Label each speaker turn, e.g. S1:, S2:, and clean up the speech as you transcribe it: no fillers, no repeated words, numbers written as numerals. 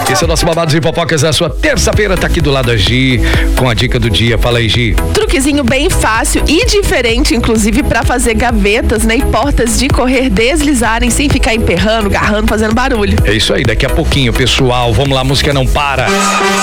S1: Esse é o nosso Babados e Fofocas da sua terça-feira. Tá aqui do lado da Gi, com a dica do dia. Fala aí, Gi.
S2: Truquezinho bem fácil e diferente, inclusive, pra fazer gavetas, né, e portas de correr deslizarem sem ficar emperrando, garrando, fazendo barulho.
S1: É isso aí, daqui a pouquinho, pessoal. Vamos lá, música não para.